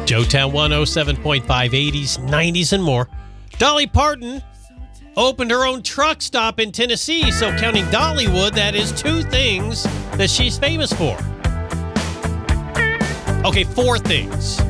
Joetown 107.5, 80s, 90s, and more. Dolly Parton opened her own truck stop in Tennessee, so counting Dollywood, that is 2 things that she's famous for. Okay, 4 things.